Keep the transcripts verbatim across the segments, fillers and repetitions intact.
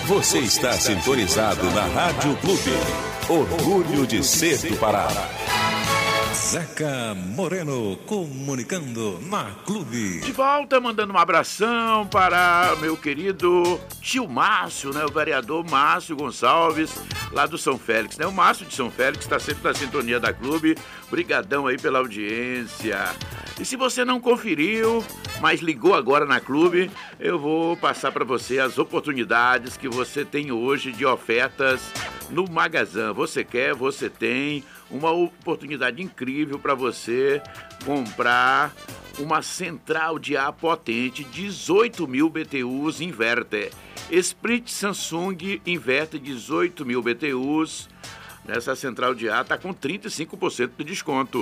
Você está sintonizado na Rádio Clube. Orgulho de ser do Pará. Zeca Moreno comunicando na Clube. De volta, mandando um abração para meu querido tio Márcio, né? O vereador Márcio Gonçalves, lá do São Félix, né? O Márcio de São Félix está sempre na sintonia da Clube. Brigadão aí pela audiência. E se você não conferiu, mas ligou agora na Clube, eu vou passar para você as oportunidades que você tem hoje de ofertas no Magazã. Você quer, você tem uma oportunidade incrível para você comprar uma central de ar potente, dezoito mil B T Us inverter. Split Samsung inverter dezoito mil B T Us. Essa central de ar está com trinta e cinco por cento de desconto.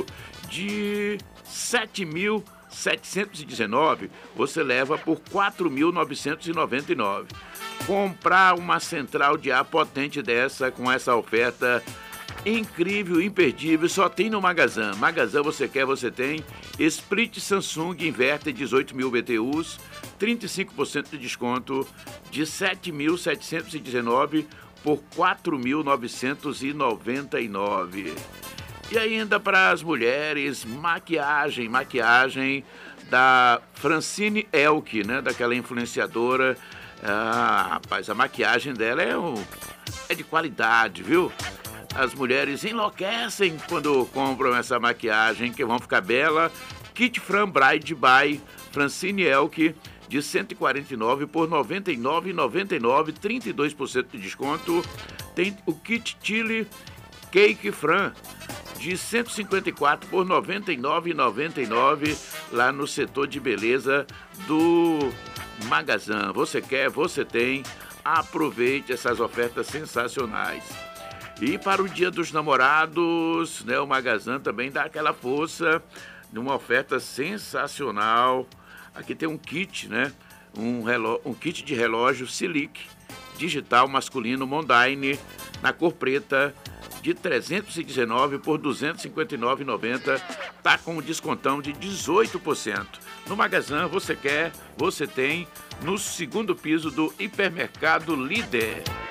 De sete mil setecentos e dezenove, você leva por quatro mil novecentos e noventa e nove. Comprar uma central de ar potente dessa, com essa oferta incrível, imperdível, só tem no Magazã. Magazã você quer, você tem. Split Samsung inverter dezoito mil B T Us, trinta e cinco por cento de desconto, de sete mil setecentos e dezenove por quatro mil novecentos e noventa e nove. E ainda para as mulheres, maquiagem, maquiagem da Francine Elk, né? Daquela influenciadora. Ah, rapaz, a maquiagem dela é, um, é de qualidade, viu? As mulheres enlouquecem quando compram essa maquiagem, que vão ficar bela. Kit Fran Bride by Francine Elk, de cento e quarenta e nove por noventa e nove reais e noventa e nove centavos, trinta e dois por cento de desconto. Tem o Kit Chili Cake Fran, de cento e cinquenta e quatro por noventa e nove reais e noventa e nove centavos, lá no setor de beleza do Magazã. Você quer, você tem. Aproveite essas ofertas sensacionais. E para o Dia dos Namorados, né, o Magazã também dá aquela força, numa oferta sensacional. Aqui tem um kit, né? Um, reló- um kit de relógio Silic digital masculino Mondaine na cor preta, de trezentos e dezenove por duzentos e cinquenta e nove reais e noventa centavos. Tá com um descontão de dezoito por cento. No Magazã você quer, você tem, no segundo piso do Hipermercado Líder.